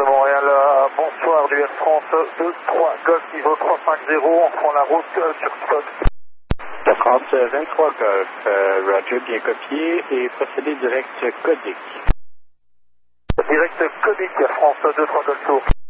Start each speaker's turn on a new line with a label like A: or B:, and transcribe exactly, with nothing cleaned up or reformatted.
A: Montréal, euh, bonsoir du Air France deux trois Golf niveau trois cent cinquante, on prend la route euh, sur Scott.
B: France vingt-trois Golf, euh, Roger, bien copié et procédé direct codique.
A: Direct codique, Air France deux trois Golf Tour.